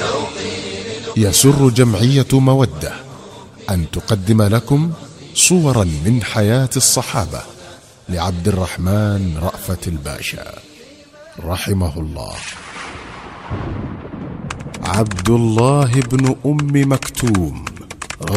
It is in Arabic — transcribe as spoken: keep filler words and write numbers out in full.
يسر جمعية مودة أن تقدم لكم صورا من حياة الصحابة لعبد الرحمن رأفت الباشا رحمه الله. عبد الله بن أم مكتوم